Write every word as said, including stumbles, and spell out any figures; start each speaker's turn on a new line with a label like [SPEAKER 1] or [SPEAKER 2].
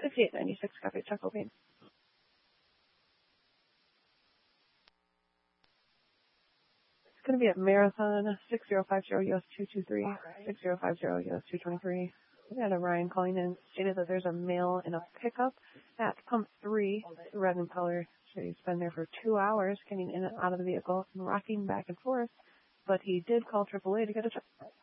[SPEAKER 1] fifty-eight ninety-six, copy, check open. It's going to be at Marathon six zero five zero U S two two three, six zero five zero U S two twenty-three. We had a Ryan calling in, stated that there's a male in a pickup at pump three, red in color. So he's been there for two hours, getting in and out of the vehicle and rocking back and forth. But he did call triple A to get a check.